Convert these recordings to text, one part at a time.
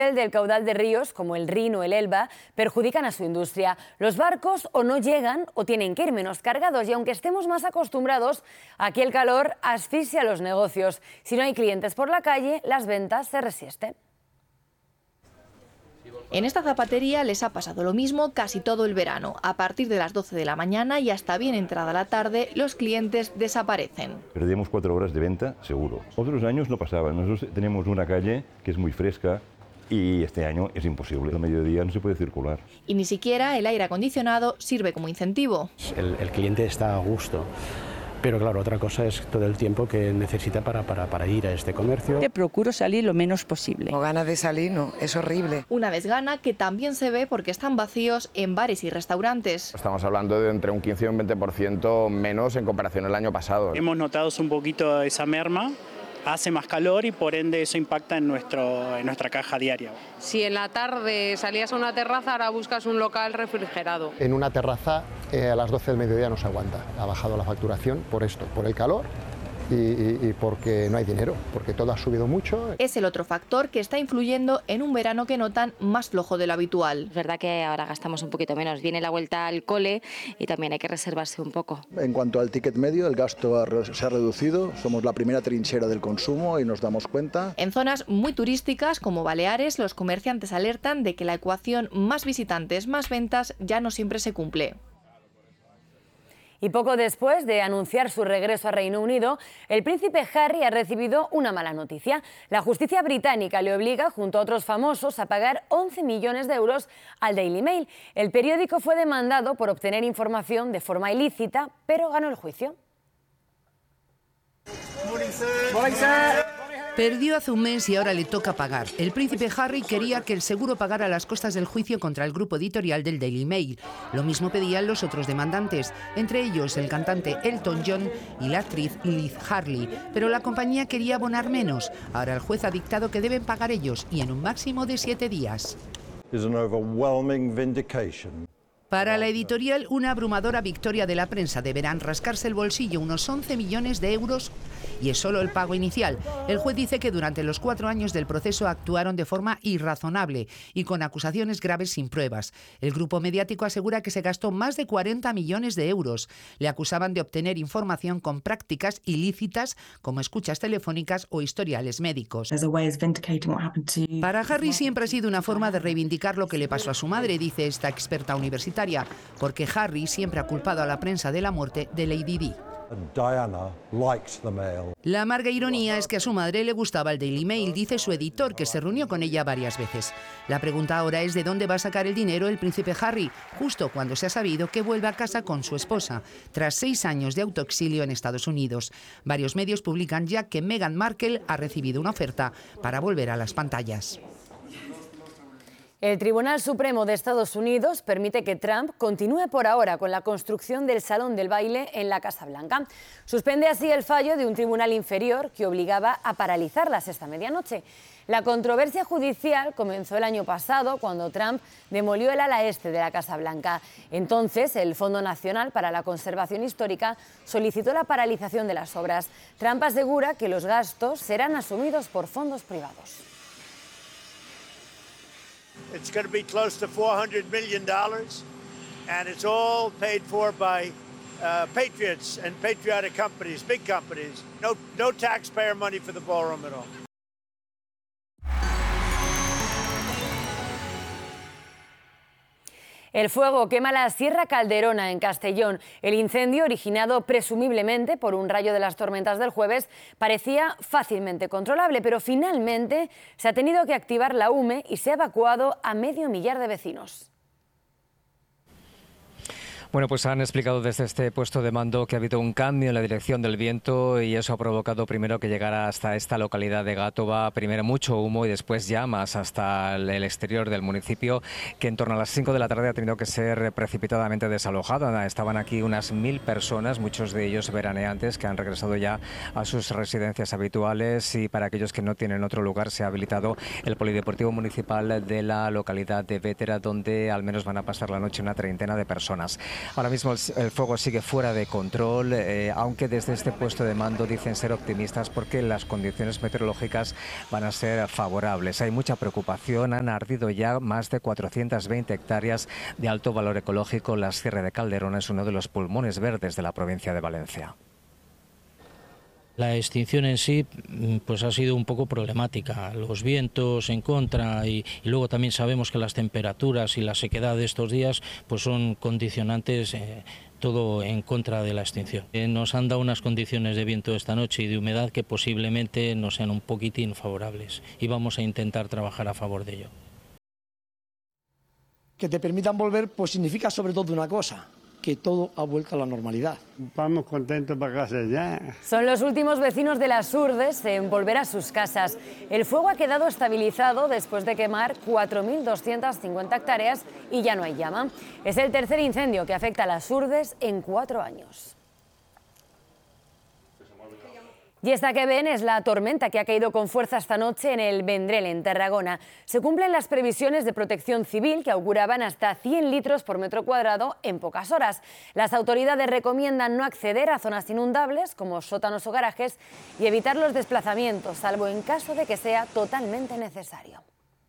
del caudal de ríos como el Rin o el Elba perjudican a su industria. Los barcos o no llegan o tienen que ir menos cargados y aunque estemos más acostumbrados, aquí el calor asfixia a los negocios. Si no hay clientes por la calle, las ventas se resisten. En esta zapatería les ha pasado lo mismo casi todo el verano. A partir de las 12 de la mañana y hasta bien entrada la tarde, los clientes desaparecen. Perdemos 4 horas de venta, seguro. Otros años no pasaba. Nosotros tenemos una calle que es muy fresca y este año es imposible. A mediodía no se puede circular. Y ni siquiera el aire acondicionado sirve como incentivo. El cliente está a gusto. Pero claro, otra cosa es todo el tiempo que necesita para ir a este comercio. Te procuro salir lo menos posible. No ganas de salir, no, es horrible. Una desgana que también se ve porque están vacíos en bares y restaurantes. Estamos hablando de entre un 15 y un 20% menos en comparación al año pasado. Hemos notado un poquito esa merma. Hace más calor y por ende eso impacta en nuestra caja diaria. Si en la tarde salías a una terraza, ahora buscas un local refrigerado. En una terraza a las 12 del mediodía no se aguanta. Ha bajado la facturación por esto, por el calor y porque no hay dinero, porque todo ha subido mucho. Es el otro factor que está influyendo en un verano que notan más flojo de lo habitual. Es verdad que ahora gastamos un poquito menos. Viene la vuelta al cole y también hay que reservarse un poco. En cuanto al ticket medio, el gasto se ha reducido. Somos la primera trinchera del consumo y nos damos cuenta. En zonas muy turísticas como Baleares, los comerciantes alertan de que la ecuación más visitantes, más ventas ya no siempre se cumple. Y poco después de anunciar su regreso a Reino Unido, el príncipe Harry ha recibido una mala noticia. La justicia británica le obliga, junto a otros famosos, a pagar 11 millones de euros al Daily Mail. El periódico fue demandado por obtener información de forma ilícita, pero ganó el juicio. Perdió hace un mes y ahora le toca pagar. El príncipe Harry quería que el seguro pagara las costas del juicio contra el grupo editorial del Daily Mail. Lo mismo pedían los otros demandantes, entre ellos el cantante Elton John y la actriz Liz Hurley. Pero la compañía quería abonar menos. Ahora el juez ha dictado que deben pagar ellos y en un máximo de 7 días. Para la editorial, una abrumadora victoria de la prensa. Deberán rascarse el bolsillo unos 11 millones de euros y es solo el pago inicial. El juez dice que durante los 4 años del proceso actuaron de forma irrazonable y con acusaciones graves sin pruebas. El grupo mediático asegura que se gastó más de 40 millones de euros. Le acusaban de obtener información con prácticas ilícitas como escuchas telefónicas o historiales médicos. Para Harry siempre ha sido una forma de reivindicar lo que le pasó a su madre, dice esta experta universitaria, porque Harry siempre ha culpado a la prensa de la muerte de Lady Di. La amarga ironía es que a su madre le gustaba el Daily Mail, dice su editor, que se reunió con ella varias veces. La pregunta ahora es de dónde va a sacar el dinero el príncipe Harry, justo cuando se ha sabido que vuelve a casa con su esposa, tras 6 años de autoexilio en Estados Unidos. Varios medios publican ya que Meghan Markle ha recibido una oferta para volver a las pantallas. El Tribunal Supremo de Estados Unidos permite que Trump continúe por ahora con la construcción del Salón del Baile en la Casa Blanca. Suspende así el fallo de un tribunal inferior que obligaba a paralizarlas esta medianoche. La controversia judicial comenzó el año pasado cuando Trump demolió el ala este de la Casa Blanca. Entonces, el Fondo Nacional para la Conservación Histórica solicitó la paralización de las obras. Trump asegura que los gastos serán asumidos por fondos privados. It's going to be close to $400 million, and it's all paid for by patriots and patriotic companies, big companies. No taxpayer money for the ballroom at all. El fuego quema la Sierra Calderona en Castellón. El incendio, originado presumiblemente por un rayo de las tormentas del jueves, parecía fácilmente controlable, pero finalmente se ha tenido que activar la UME y se ha evacuado a 500.000 de vecinos. Bueno, pues han explicado desde este puesto de mando que ha habido un cambio en la dirección del viento y eso ha provocado primero que llegara hasta esta localidad de Gátova, primero mucho humo y después llamas hasta el exterior del municipio, que en torno a las 5 de la tarde ha tenido que ser precipitadamente desalojado. Estaban aquí unas 1000 personas, muchos de ellos veraneantes, que han regresado ya a sus residencias habituales, y para aquellos que no tienen otro lugar se ha habilitado el polideportivo municipal de la localidad de Vétera, donde al menos van a pasar la noche una treintena de personas. Ahora mismo el fuego sigue fuera de control, aunque desde este puesto de mando dicen ser optimistas porque las condiciones meteorológicas van a ser favorables. Hay mucha preocupación, han ardido ya más de 420 hectáreas de alto valor ecológico. La Sierra de Calderona es uno de los pulmones verdes de la provincia de Valencia. La extinción en sí pues ha sido un poco problemática, los vientos en contra y luego también sabemos que las temperaturas y la sequedad de estos días pues son condicionantes, todo en contra de la extinción. Nos han dado unas condiciones de viento esta noche y de humedad que posiblemente nos sean un poquitín favorables y vamos a intentar trabajar a favor de ello. Que te permitan volver pues significa sobre todo una cosa, que todo ha vuelto a la normalidad. Vamos contentos para casa ya. Son los últimos vecinos de Las Hurdes en volver a sus casas. El fuego ha quedado estabilizado después de quemar 4.250 hectáreas y ya no hay llama. Es el tercer incendio que afecta a Las Hurdes en 4 años. Y esta que ven es la tormenta que ha caído con fuerza esta noche en el Vendrell, en Tarragona. Se cumplen las previsiones de Protección Civil que auguraban hasta 100 litros por metro cuadrado en pocas horas. Las autoridades recomiendan no acceder a zonas inundables como sótanos o garajes y evitar los desplazamientos, salvo en caso de que sea totalmente necesario.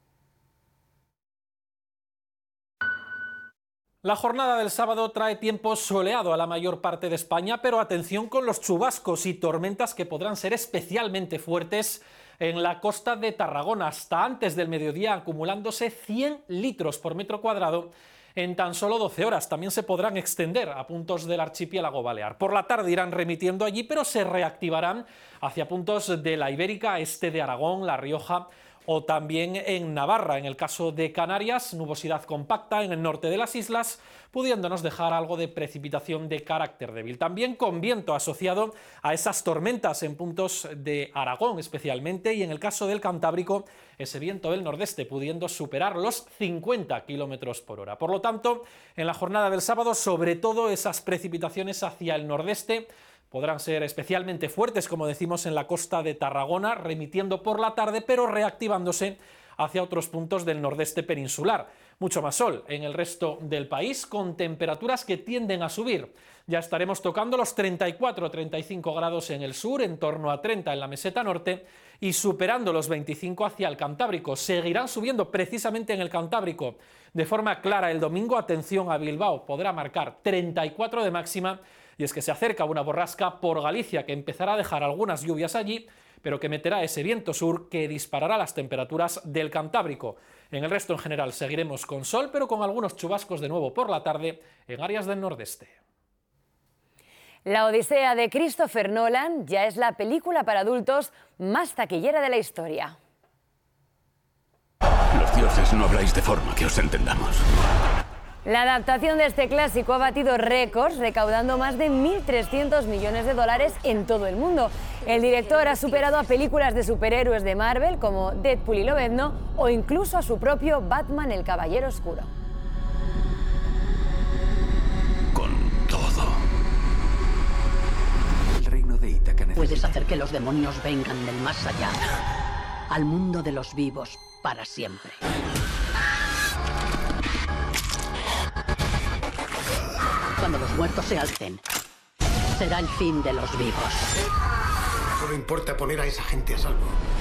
La jornada del sábado trae tiempo soleado a la mayor parte de España, pero atención con los chubascos y tormentas que podrán ser especialmente fuertes en la costa de Tarragona, hasta antes del mediodía acumulándose 100 litros por metro cuadrado en tan solo 12 horas. También se podrán extender a puntos del archipiélago balear. Por la tarde irán remitiendo allí, pero se reactivarán hacia puntos de la Ibérica, este de Aragón, La Rioja o también en Navarra. En el caso de Canarias, nubosidad compacta en el norte de las islas, pudiéndonos dejar algo de precipitación de carácter débil. También con viento asociado a esas tormentas en puntos de Aragón especialmente, y en el caso del Cantábrico, ese viento del nordeste pudiendo superar los 50 kilómetros por hora. Por lo tanto, en la jornada del sábado, sobre todo esas precipitaciones hacia el nordeste, podrán ser especialmente fuertes, como decimos, en la costa de Tarragona, remitiendo por la tarde, pero reactivándose hacia otros puntos del nordeste peninsular. Mucho más sol en el resto del país, con temperaturas que tienden a subir. Ya estaremos tocando los 34-35 grados en el sur, en torno a 30 en la meseta norte, y superando los 25 hacia el Cantábrico. Seguirán subiendo precisamente en el Cantábrico de forma clara el domingo. Atención a Bilbao, podrá marcar 34 de máxima, y es que se acerca una borrasca por Galicia que empezará a dejar algunas lluvias allí, pero que meterá ese viento sur que disparará las temperaturas del Cantábrico. En el resto en general seguiremos con sol, pero con algunos chubascos de nuevo por la tarde en áreas del nordeste. La Odisea de Christopher Nolan ya es la película para adultos más taquillera de la historia. Los dioses no habláis de forma que os entendamos. La adaptación de este clásico ha batido récords, recaudando más de 1.300 millones de dólares en todo el mundo. El director ha superado a películas de superhéroes de Marvel como Deadpool y Lobezno, o incluso a su propio Batman el Caballero Oscuro. Con todo. El reino de Ítaca necesita... Puedes hacer que los demonios vengan del más allá al mundo de los vivos para siempre. Cuando los muertos se alcen, será el fin de los vivos. Solo importa poner a esa gente a salvo.